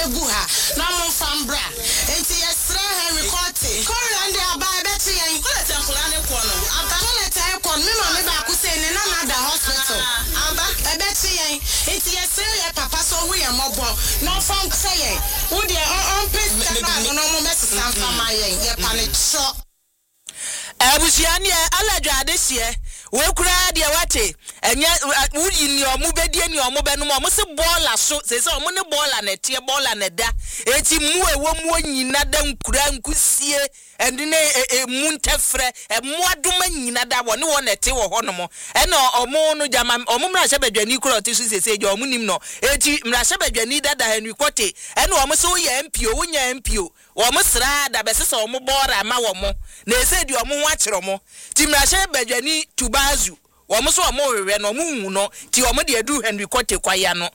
buha na mo fambra enti yesra Henry Cote Korean abai beti yen Kolet ankula ne ko no Kolet e ko me ma me ba ku say ne na da hospital aba e beti yen enti yesra ye papa so hu ye mobo no fam say yen wo de on pese na no mo message sam fama yen ye pa ne cho Abusiani aladwa adesie we kura de wate enya wudi ni omu bedie ni omu benu omu se bola so se omu ne bola na tie bola na da eti mu ewo mu onyina da nkura nkusie endine mu ntefre mu adoma nyina da wo ne wo na te wo hono ena omu no jama omu mra hye badwani kura ote so sese je omu nim no eti mra hye badwani dada Henry Cote ena omu so ye MPO wonya MPO omu sra da besese omu bora ma wo mo na ese di omu ho akere mo ti mra hye badwani tubazu omu so omu wewe no omu hu no ti omu de adu Henry Cote kwaya no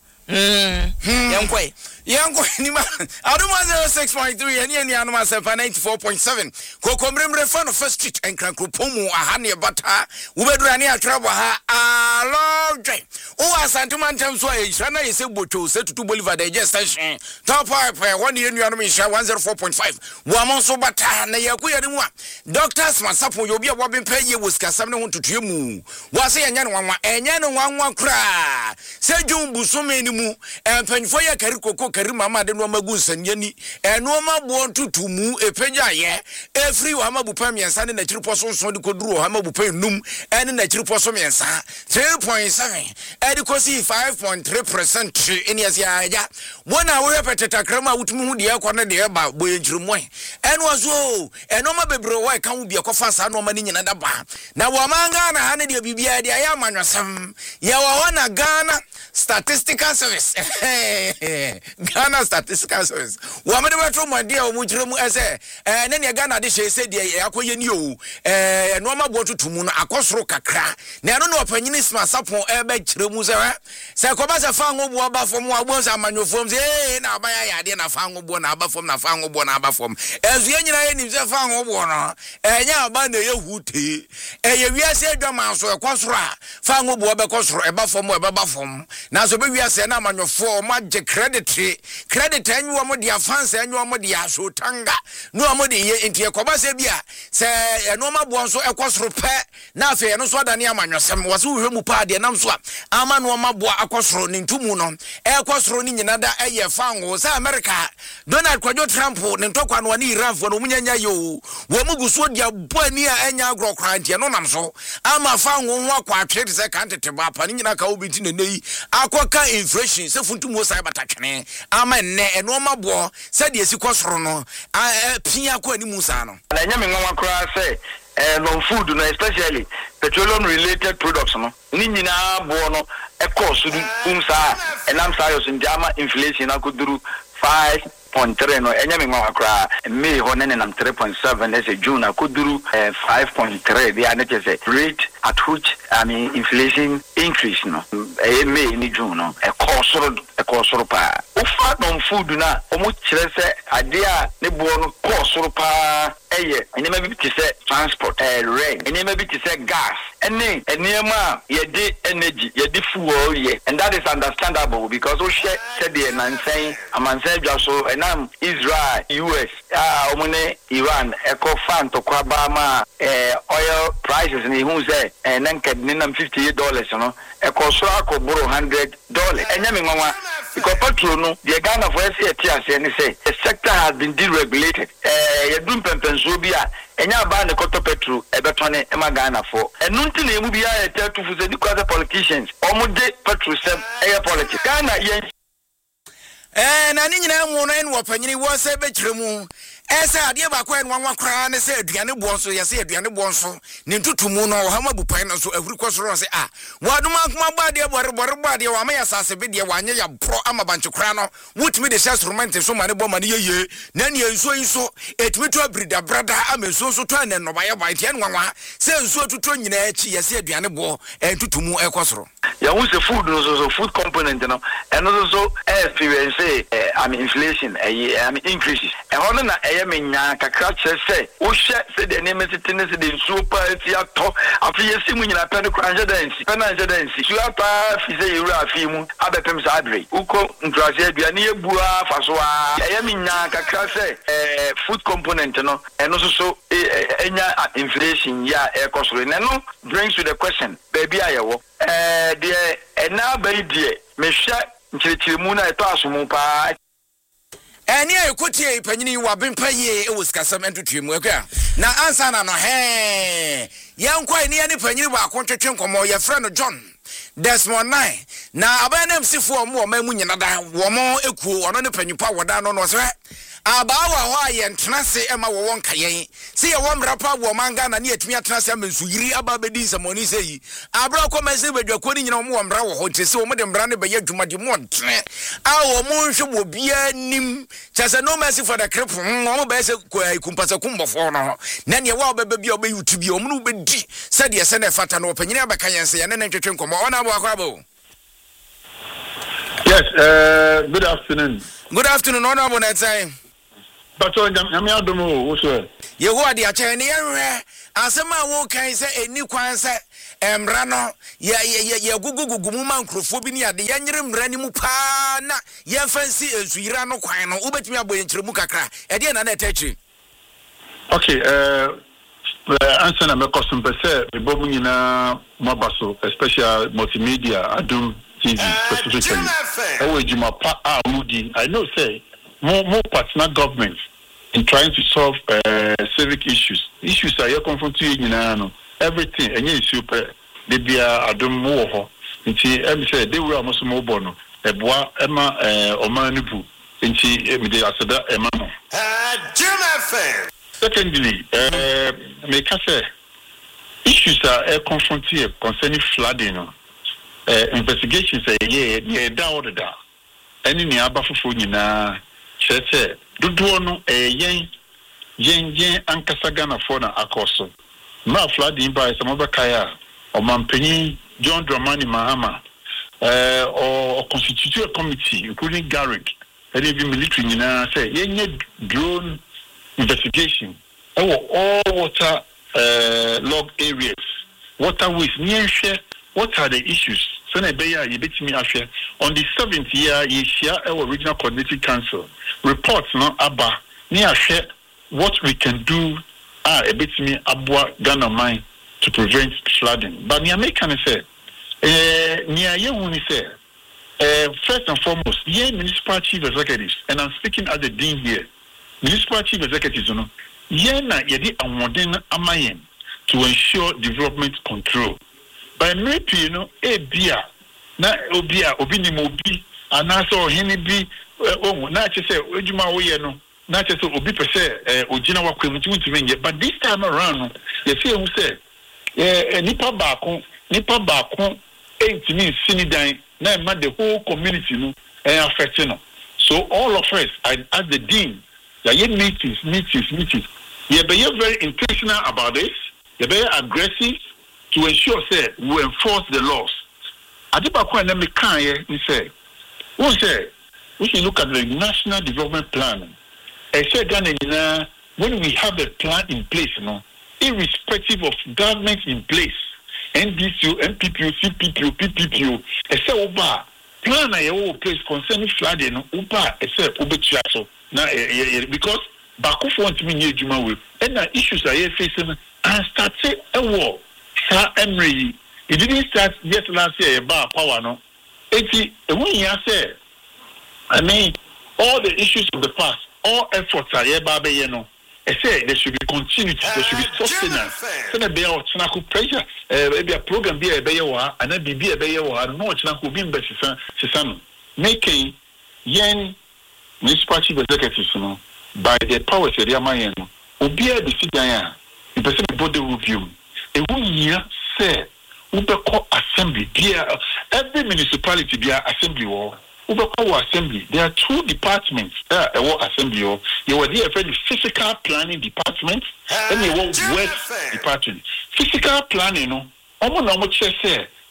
Yanko ni ma Aduma 06.3 eni anuma 94.7 kokomremre fan of first street enkrankopomu ahane bata ubedura ni atrabo ha alodwe o asantuma ntem so ayira na yese boto setutu Bolivar de gestation top pipe one enu anuma 104.5 wo amonso bata na yakuya ni mu a doctors masapo yo bia wobempa ye wosikasam ne ho tutue mu wase yenya ne wanwa kra sejun busome ni mu empanfo ya karikoko kari mama de no magu nsanyani enoma bo ntutumu epeja ye efri wa mabupa miensa ne na chiriposo nso de koduru wa mabupa num ene na chiriposo miensa 3.7 edi kosi 5.3% eni asia ya bona wo repeteta krama wutumu hu de yakwa ne de ba boye nchirimo ene wazo enoma bebre wa kan wu bia kofa sa no ma ni nyina da ba na wo manga na ha ne de bibia de ya manwasam ya wa na Ghana Statistical Service Ghana Statistical Service wamede betro made o mu kiremu ese ne ne Ghana de hye de akoye ni o no ma bo tutumu no akosoro kakra na no opanyini smasapon ebe kiremu se ko ba se fa ngobo ba fom agbo sa manwofom se na abaya ya de na fa ngobo na aba fom na fa ngobo na aba fom ezu nyina ye ni se fa ngobo no enya aba na ye hute ye wiase adwama so ekosoro a fa ngobo be kosoro eba fom eba ba fom na so be wiase na manwofo ma je credit anyu mo dia fans anyu mo dia so tanga no mo de ye entie koba se bia se eno ma bo nso ekosoro pe na afi eno so adane amanwosem wo so hwemu pa de nam so ama no ma bo akosoro ne ntumu no ekosoro ni nyina da eye fango se America Donald Kwajo Trump ne ntokwa no ni Iran fo no munyanya yo wo mu guso dia bani a enya agro krantie no nam so ama fango ho akwa atwe se kantete ba pa ni nyina ka obinti ne nei akoka inflation se funtumu sai batatwene ama ne eno mabo se de esi kosoro no pia ko ani musa no na nya me nwa kra se non-food no especially petroleum related products no ni nyina bo no e cost sa enam sa yo sinjama inflation akuduru 5.3 no enya me nwa kra May ho ne nam 3.7 as June akuduru 5.3 they are not say rate at which inflation increase no May ni June no e kosoro pa ufa non-food na omo kire se ade a ne bo no kosoro pa eye enema bi ti se transport rent enema bi ti se gas enema ye de energy ye de fuel ye and that is understandable because o share said the nansen amansen dwaso enam Israel US omune Iran eco fan to kwaba ma oil prices ni hu se nanka ninam $58 no eco so akoboro $100 enyame nwanwa because petrol no the Ghana for SAT and say the sector has been deregulated ye dum pempenso bia enya ba ne koto petrol ebetone ema Ghana for enunti na emu bia ye tatu fu se di kwase politicians omude petrol sem eye politics Ghana ye na ni nyina mu no en wo panyini wo se be kiremu ese ade ba kwa en wanwa kra ne se aduane bo nso ye se aduane bo nso ne ntutumu no ha mabupan no so ahuri kosoro se waduma kuma ba de bore de wa ma ya sase be de wanye ya bro ama banche kra no wutimi de share instrument so ma ne bo ma ne ye na ne nso etimi to brida brada ama nso to ne no ba ye ba tie en wanwa se nso tuto nyina achi ye se aduane bo ntutumu ekosoro ya who say food no so food component no and also experience inflation increases e hono na me nya kakra che say wo hye the name sitting say the super ti ato afi yesi mu nyina pɛ no kwanjɛ dansi su apa fi say yura afi mu abepem sa adre uko ntrase aduane ebua fa so a me nya kakra say food component no and also enya inflation ya e kosoro no brings to the question baby ayewo de na bai die me hwɛ nkyerɛkyerɛmu na eto asomu pa Eni ekotie panyini wa bempaye e woskasam entutuemu akwa na ansa na no yankwa eni ani panyini ba akontwetwe nkomo ye frɛ no John Desmond 9 na abanam sifo mo mamu nyina da wo mo ekuo ono ne panyupa woda no no sɛ abawa ho aye ntenase ema wo won kayen se ye wo mrapa wo manga na ne atumi atenase amansuhiri aba bedi nsamoni sei abra komase badwako ni nyina mo wo mra wo ho tese wo mo de mra ne be yadwumade mo ntene a wo mo nhwe wo bia nim chase no mercy for the crip wo be se kumpasa kumbofo no na ne wo beba bia obe yutubi o mo no bedi se de se na fata no panyini abaka yense ye ne ntwetwe nkomo ona abo akwabo. Yes, good afternoon. Good afternoon, ona abo na time. But I'm Adomo, what's well? Yehowa de akyɛ ne yɛhwɛ asɛm a wo kan sɛ eni kwan sɛ emra no ye gugugugu mu mankrofo bi ne ade yɛnyere mra ni mu pa na yɛmfansi ensuyira no kwan no wobetumi abɔ nkyeremu kakra ɛde na na ɛtɛkyi. Okay, answer na mekosom pese bebo nyina mobaso especially multimedia Adom TV specifically. Ewe juma pa amudi I know say more partner governments in trying to solve civic issues are you confronting you know everything and you super they be Adom wo ho nti em say they were almost more bono eboa ema omanibu nti me dey aseda ema no secondly me ka say issues are confronting concerning flooding investigations yeah down the da any ni aba fofo nyina chese dodo no yen ankasa Ghana for na akoso ma flooding by some other kaya or Mampeni John Dramani Mahama or constituted committee including Garrick and even military nyina say yen drone investigation all water log areas waterways near share what are the issues so na beya ye betimi afia on the 7th year ye share our regional coordinating council reports no aba ni ahwe what we can do a betimi aboa Ghana mine to prevent flooding but ni make can say ni aye hu ni say first and foremost ye municipal chief executives and I'm speaking as the dean here municipal chief executives no ye na ye di anwoden amayen to ensure development control by maybe you know bia na obi ni mobi anaso ohini bi na che say ejuma wo ye no na che say obi pese ogina wakwamu ntimi nje but this time around you see who say nipa baako ntimi sinidan na ma the whole community no affecting no so all of us as the dean ye meetings ye be very intentional about this ye be aggressive to ensure say we enforce the laws. Adiba kwa na me kan ye ni say we should look at the national development plan. I said Ghana when we have a plan in place no irrespective of government in place NDCO, NPPO, CPPO, PPPO I say oba plan na ye place concerning flooding no oba I say obetua so na because bakofo want me nye juma we and na issues are facing and start say war Emery, it didn't start just last year about power, no. When you say, I mean, all the issues of the past, all efforts are here, Baba, you know. I say there should be continuity, there should be sustenance. So there be a pressure, maybe a program be a bayer, and then be a bayer, and no chance will be in Bessan, making yen municipal chief executives, you know, by the powers of the Amayan, will be a decision, the person body review. A 1 year say Ubeko assembly there every municipality there assembly or Ubeko assembly there are 2 departments assembly or you were there for the physical planning department and you work department physical planning no omo say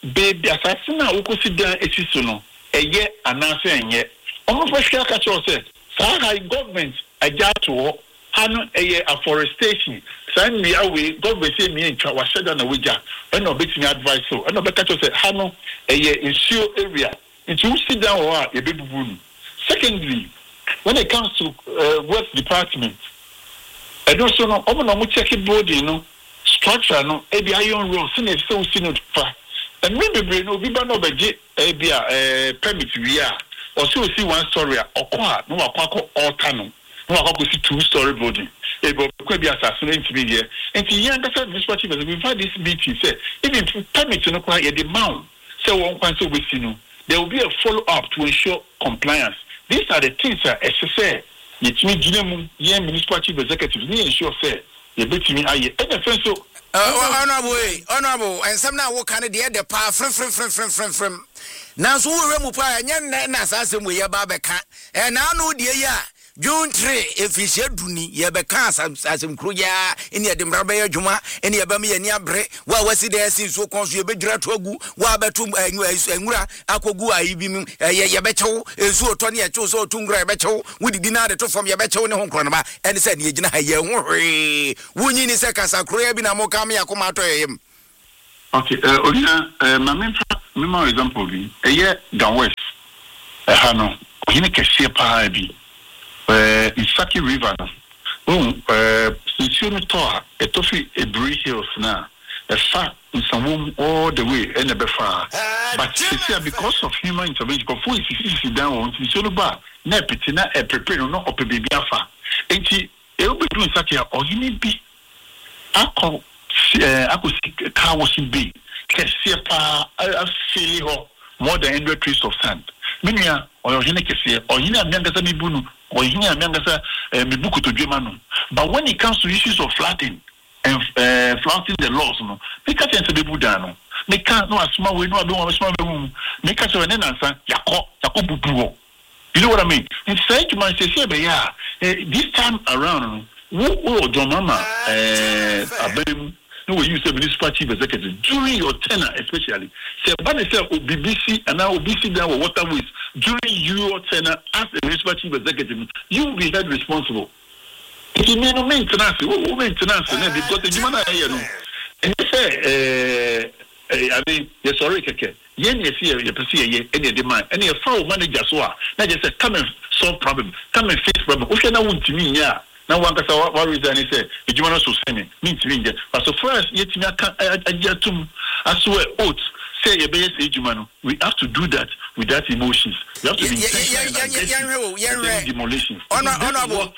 baby assassin na woko sit down esiso no eye anase enye omo first catch us say high government aja to hanu eye afforestation san me away government say me ntwa wa sheda na weja and no betimi advice so and no be catch us say hanu eye issue area into sit down or e be bubu. Secondly, when it comes to work department I don't know omo no mo check body no structure no e be iron road so na so sino fa and maybe no be ba no beje e bia permit we are or so see one story okwa no akwa alter no akwa see 2-story building e go kwa bia assassinate to be here and the young person municipality we've had this meeting say even permit no kwa e demand say one kwan so we see no there will be a follow up to ensure compliance. These are the things that SSA yet me ginemu ye municipality executives ni ensure say ye betimi aye and the fence so honorable and some now what kind of the power from now so we mu pa nya na asase mu ye ba beka and now no die ya June 3 if he said duni ye beka asem kruya eni edemra be adwuma eni ye ba me ani abre wa wasi dey sin so konso ye bedwira to agu wa betu enwura akogu ayi bi ye bechew esu oto ne ye chew so otungura ye bechew wudidi na de to fam ye bechew ne ho nkro ne ba eni se ne ye gina ha ye ho hwe wunyi ni se kasa kruya bi na mo kam ya koma to yem. Okay, Olina, my example be down west. Hano, Hina Kessia Pahabi, Isaki River. Since you toa, a toffee a Bree Hills now, a fat in some room all the way and a befar. But because of human intervention, before you sit down, since you bar, Nepitina, a prepare no up a baby alpha. And she, will be doing such a or you be. I could see car washing big. I feel more than 100 trees of sand. Minia or Hinekese or Hina Mangasa Mibunu or Hina Mangasa Mibuku to Germano. But when it comes to issues of flouting and flouting the laws, no, make a chance to be Budano. Make a no a small way, no, I don't want a small room. Make us an answer, Yakobu. You know what I mean? And say to myself, this time around, who John Mama, no, we use the municipal chief executive during your tenure, especially. Say, but they say BBC and now BBC down waterways during your tenure as a municipal chief executive, you will be held responsible. It may not maintenance, because the human area, no. And they say, I mean, yes, sorry, Keke. Yen yes, here, you perceive any demand, any foul manager, so not just say, come and solve problem, come and fix problem. Okay, now want to mean, yeah. Now one can say what reason he said, the German so semi means mean that. But so first, yet me as well oaths say a base German. We have to do that without emotions. We have to be demolitions. Honorable,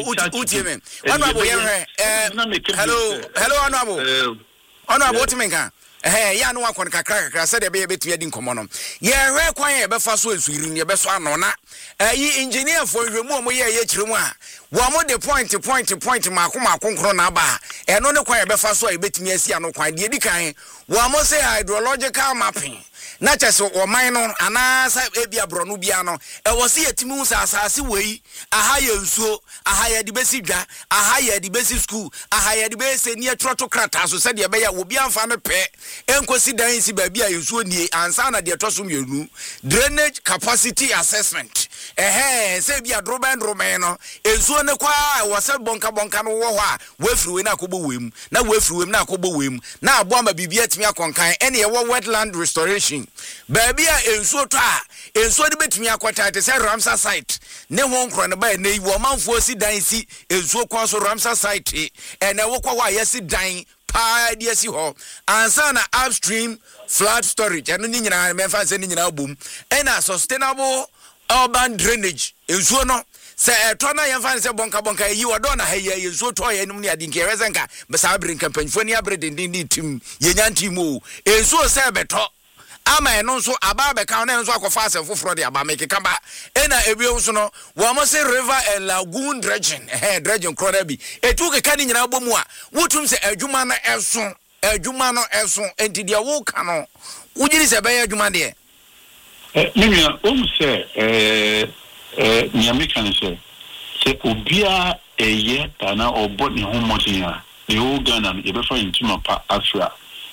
hello, honorable, Timenka. Ya no akon kakra said e be betu yedi nkomono ye hwe kwan e be fa so asuri ne be so anona yi engineer for hwemu ye kiremu a wo mo de point mako nkro na ba eno ne kwan e be fa so e betumi asi ano kwan de edi kan wo mo say hydrological mapping na chese o man no ana sa ebia brono bia no e wo se yetimi usa asase wei aha ye nsuo aha ye de besi dwa aha ye de besi school aha ye de besi ni etroto krata so se de be ya wo bia amfa no pe enkosi dan si ba bia nsuo nie ansa na de toso mienu drainage capacity assessment se bia droben no ensuo ne kwa wo se bonka no wo ho a wafiri we na akobo wem na wafiri wem na akobo wem na abo ama bibia timi akonkan ene ye wo wetland restoration baby ensuo to a ensuo de betumi akota te se Ramsar site ne ho nkro ne ba ne wo manfo si dan si ensuo kwa so Ramsar site ene wo kwa wa yesi dan pa dia si ho ansa na upstream flood storage eno ni nyina me fa se ni nyina bom ena sustainable urban drainage ensuo no se eto na yemfa se bonka yi wodo na haye ensuo to ya num ni adinke rezenka be sa brinka panfo ni abredendin tim yenyantimu ensuo se beto ama eno nso aba be ka na nso akofa asefo fro de aba mekeka ba ena ebio nso no wo mo se river and lagoon dredging crowd bi etu keka ni nyina bomu a wotum se adwuma no eso enti de wo ka no wugiri se be adwuma de Nimia se ni American se obia eye tana obo ni homodin a e o Ghana e be fa intuma pa Afra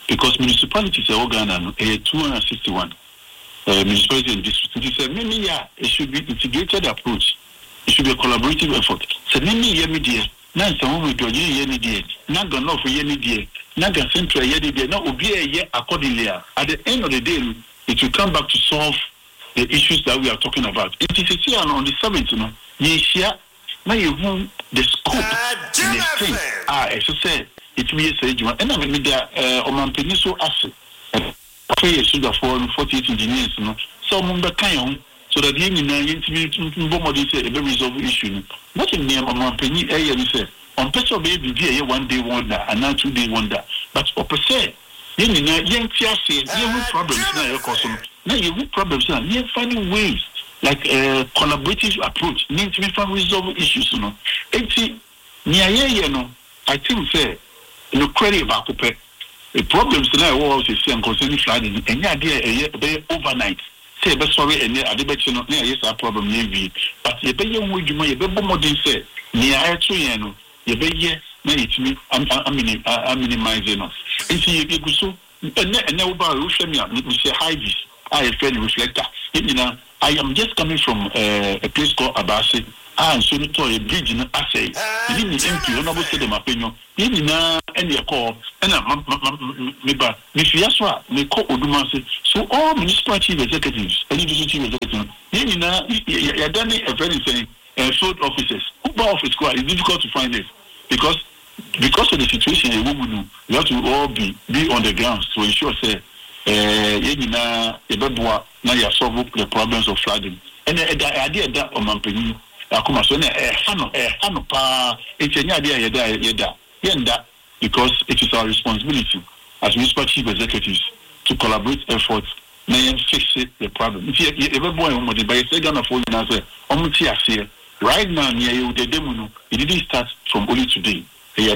because municipalities are Ghana 261 municipalities and districts. It said maybe it should be integrated approach. It should be a collaborative effort. So maybe media. Now some will do any day. Not gonna offer any day. Not gonna central any day. Not will be a year accordingly. At the end of the day, it will come back to solve the issues that we are talking about. It is here on the 7th, you know. Now you have the scope and the thing. As I said, it will be a stage one. And I mean, on Peninsula asset. Pay a sugar for 48 engineers, you know. So so that the a resolve issue. Not in the Penny area, on petrol baby, a 1 day wonder, and now 2 day wonder. But per se, you have problems now, now you have problems now. You're finding ways like a collaborative approach needs to be found resolve issues, you know. I think, say, credit about the problems now also see concerning flooding, and the idea overnight. Say, but sorry, and I debate yes, our problem maybe, but you pay your wood, you may be more than say, near Ayano, you pay yes, me, I'm minimizing us. And see, you go so, and now about Rushemia, let me say, hi, I have friend reflector. You know, I am just coming from a place called Abasi. And so to a bridge in assay. You didn't empty, you know, say them opinion. You didn't any call, and maybe if you ask what they call Udumasi. So all municipal chief executives, any chief executive, you know, you're done a very thing, field officers. Uber office it's difficult to find it because of the situation a woman do, you have to all be on the ground to ensure say you know now you solve the problems of flooding. And the idea that on Mampini. Because it is our responsibility as municipal chief executives to collaborate efforts and fix the problem. If you ever boy on the Ghana for right now, it didn't start from only today. The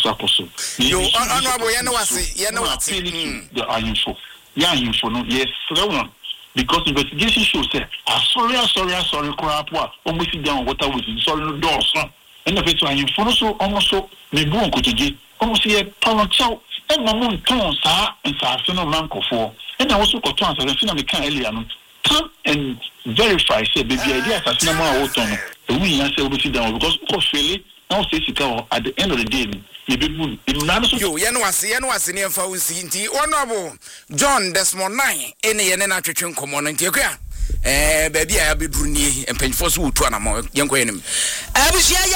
info, yes, because investigation shows say, sorry, crap, almost sit down water with sorry no doors. And if it's an info, almost me go to almost a pound chow, and my mom tones and Sarfino Manco for, and I also got tons and I can alien come and verify, say, baby, ideas as no more autumn. We answer over sit down because really now say at the end of the day. Yo, was in your phone, Honorable John Desmond 9, any and attraction common and take care. Baby, I'll be Bruni and Penfosu to an amount, young